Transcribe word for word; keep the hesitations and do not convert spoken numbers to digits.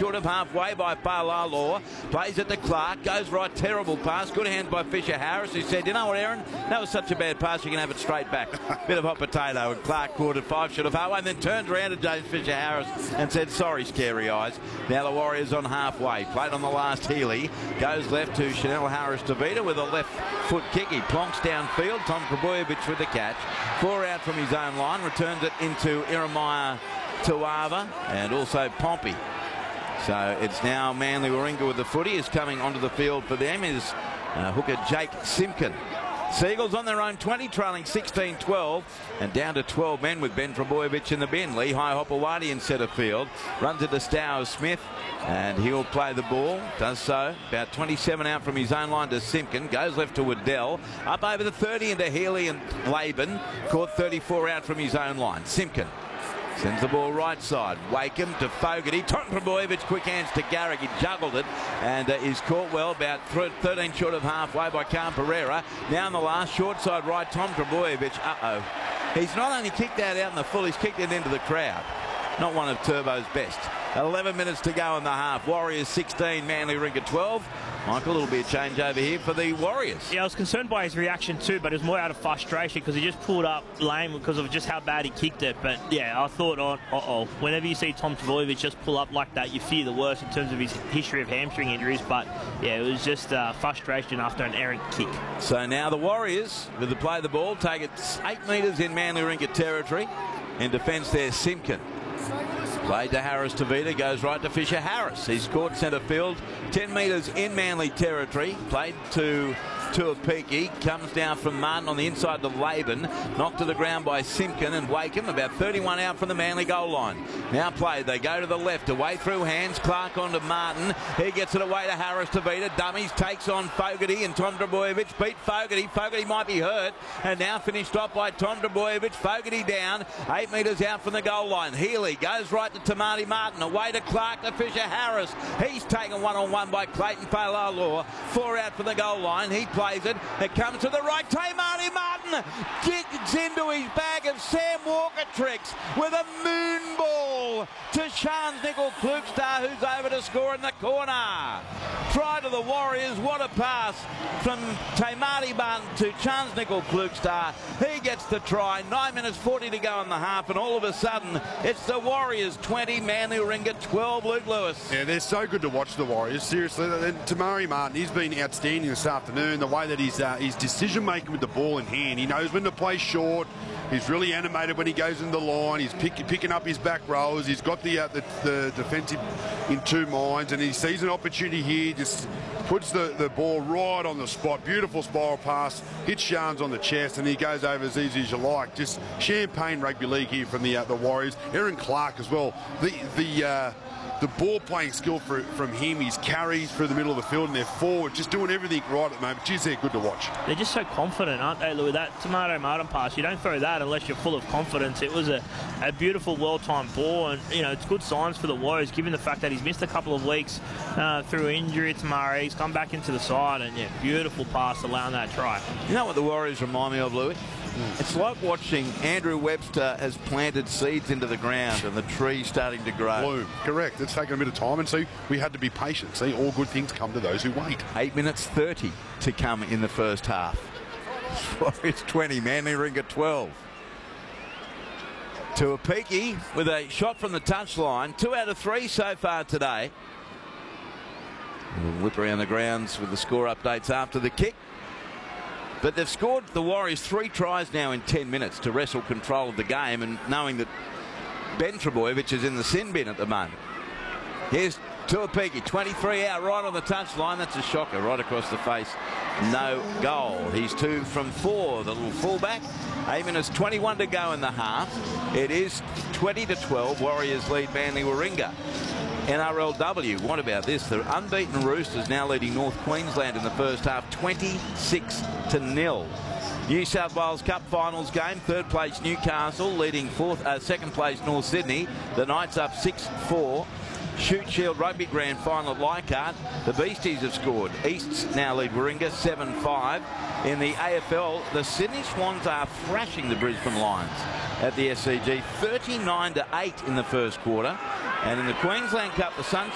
short of halfway by Palalo. Plays it to Clark. Goes right. Terrible pass. Good hand by Fisher Harris, who said, you know what, Aaron? That was such a bad pass, you can have it straight back. Bit of hot potato. And Clark caught it five short of halfway and then turns around to James Fisher Harris and said, sorry, scary eyes. Now the Warriors on halfway. Played on the last Healy. Goes left to Chanel Harris-Tavita with a left foot kick. He plonks downfield. Tom Trbojevic with the catch. Four out from his own line. Returns it into Iremaya Tuava and also Pompey. So it's now Manly Warringah with the footy. Is coming onto the field for them is uh, hooker Jake Simpkin. Seagulls on their own twenty, trailing sixteen twelve and down to twelve men with Ben Trbojevic in the bin. Lehigh Hopewadi in centre field. Runs it to Stowers Smith and he'll play the ball. Does so. About twenty-seven out from his own line to Simpkin. Goes left to Waddell. Up over the thirty into Healy and Laban. Caught thirty-four out from his own line. Simpkin sends the ball right side. Wakeham to Fogarty. Tom Trbojevic, quick hands to Garrick. He juggled it and uh, is caught well about thirteen short of halfway by Khan Pereira. Now in the last short side right, Tom Trbojevic. Uh-oh. He's not only kicked that out in the full, he's kicked it into the crowd. Not one of Turbo's best. eleven minutes to go in the half. Warriors sixteen, Manly Warringah twelve. Michael, it'll be a change over here for the Warriors. Yeah, I was concerned by his reaction too, but it was more out of frustration because he just pulled up lame because of just how bad he kicked it. But yeah, I thought, oh, uh-oh, whenever you see Tom Trbojevic just pull up like that, you fear the worst in terms of his history of hamstring injuries. But yeah, it was just uh, frustration after an errant kick. So now the Warriors, with the play the ball, take it eight metres in Manly Warringah territory. In defence there, Simpkin. Played to Harris-Tavita, goes right to Fisher Harris. He's caught centre field, ten metres in Manly territory. Played to Tuapiki, comes down from Martin on the inside to Laban. Knocked to the ground by Simpkin and Wakeham, about thirty-one out from the Manly goal line. Now played, they go to the left, away through hands, Clark onto Martin. He gets it away to Harris-Tavita, dummies, takes on Fogarty and Tom Trbojevic. Beat Fogarty, Fogarty might be hurt, and now finished off by Tom Trbojevic. Fogarty down, eight metres out from the goal line. Healy goes right to Tamati Martin, away to Clark to Fisher Harris. He's taken one-on-one by Clayton Palalo. Four out from the goal line, he plays it, it comes to the right, Tamati Martin digs into his bag of Sam Walker tricks with a moon ball to Shans Nickel Klukstad, who's over to score in the corner. Try to the Warriors, what a pass from Tamati Martin to Shans Nickel Klukstad. He gets the try, nine minutes forty to go in the half, and all of a sudden it's the Warriors twenty, Manly Warringah twelve, Luke Lewis. Yeah, they're so good to watch, the Warriors, seriously. And Tamati Martin, he's been outstanding this afternoon, the way that he's uh, his decision making with the ball in hand. He knows when to play short. He's really animated when he goes in the line. He's pick, picking up his back rows. He's got the, uh, the the defensive in two minds, and he sees an opportunity here. Just puts the, the ball right on the spot. Beautiful spiral pass. Hits Shans on the chest, and he goes over as easy as you like. Just champagne rugby league here from the uh, the Warriors. Aaron Clark as well. The the uh, The ball playing skill for, from him, his carries through the middle of the field, and they're forward, just doing everything right at the moment. Geez, they're good to watch. They're just so confident, aren't they, Louis? That Tomato Martin pass, you don't throw that unless you're full of confidence. It was a, a beautiful, well-timed ball, and you know it's good signs for the Warriors, given the fact that he's missed a couple of weeks uh, through injury to Murray. He's come back into the side, and yeah, beautiful pass allowing that try. You know what the Warriors remind me of, Louis? Mm. It's like watching Andrew Webster has planted seeds into the ground and the tree's starting to grow. Bloom. Correct. It's taken a bit of time, and so we had to be patient. See, all good things come to those who wait. Eight minutes thirty to come in the first half. Warriors twenty, Manly Warringah twelve. Tuapiki with a shot from the touchline. Two out of three so far today. We'll whip around the grounds with the score updates after the kick. But they've scored, the Warriors, three tries now in ten minutes to wrestle control of the game, and knowing that Ben Trbojevic is in the sin bin at the moment. Here's Tuapiki, twenty-three out right on the touchline. That's a shocker right across the face. No goal. He's two from four, the little fullback. Eight minutes twenty-one to go in the half. It is twenty to twelve. Warriors lead Manly Warringah. N R L W, what about this? The unbeaten Roosters now leading North Queensland in the first half, twenty-six to nil. New South Wales Cup Finals game, third place Newcastle leading fourth, uh, second place North Sydney. The Knights up six four. Shute Shield Rugby Grand Final at Leichhardt. The Beasties have scored. Easts now lead Warringah seven five. In the A F L, the Sydney Swans are thrashing the Brisbane Lions at the S C G, thirty-nine to eight in the first quarter. And in the Queensland Cup, the Sunshine